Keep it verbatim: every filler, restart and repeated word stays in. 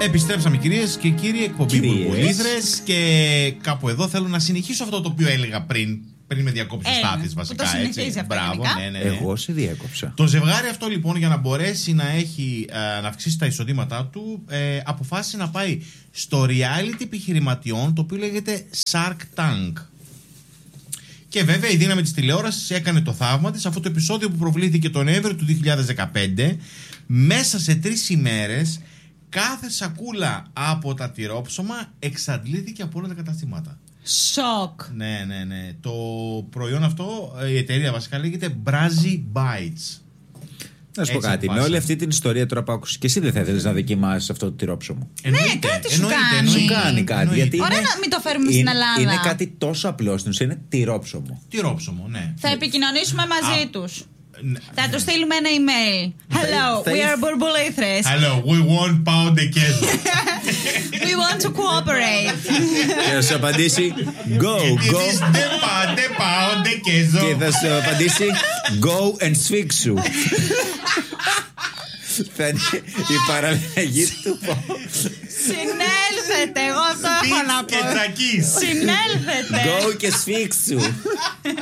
Επιστρέψαμε κυρίες και κύριοι, εκπομπή Μπουρμπουλίδρες. Και κάπου εδώ θέλω να συνεχίσω αυτό το οποίο έλεγα πριν. Πριν με διακόψει ο Στάθης βασικά. Το έτσι. Μπράβο, ναι, ναι, ναι. Εγώ σε διέκοψα. Το ζευγάρι αυτό λοιπόν, για να μπορέσει να, έχει, να αυξήσει τα εισοδήματά του, ε, αποφάσισε να πάει στο reality επιχειρηματιών, το οποίο λέγεται Shark Tank. Και βέβαια η δύναμη της τηλεόρασης έκανε το θαύμα της. Αυτό το επεισόδιο που προβλήθηκε τον Νοέμβριο του δύο χιλιάδες δεκαπέντε, μέσα σε τρεις ημέρες κάθε σακούλα από τα τυρόψωμα εξαντλήθηκε από όλα τα καταστήματα. Σοκ. Ναι, ναι, ναι. Το προϊόν αυτό, η εταιρεία βασικά λέγεται Brazzy Bites. Να σου πω κάτι, με όλη αυτή την ιστορία τώρα που άκουσα, και εσύ δεν θα ήθελες να δοκιμάσεις αυτό το τυρόψωμο? Εννοείται, ναι, κάτι σου εννοείται, κάνει. εννοείται, Σου κάνει κάτι. εννοείται. Γιατί Ωραία είναι, να μην το φέρουμε στην είναι, Ελλάδα. είναι κάτι τόσο απλό στην ουσία, είναι τυρόψωμο. Τυρόψωμο, ναι. Θα επικοινωνήσουμε μαζί Α, τους. Ναι. Θα του στείλουμε ένα email. Hello, θα we ήθ- are Μπουρμπουλήθρες. Hello, we want pound de queso. We want to cooperate. Και θα σου απαντήσει go, It go. is the pound, the pound de queso. Και θα σου απαντήσει go and σφίξου. Θα είναι η παραλλαγή του. Συνέλθετε, εγώ αυτό έχω να Σπιτς και πω. τσακίς. Συνέλθετε. Go και σφίξου.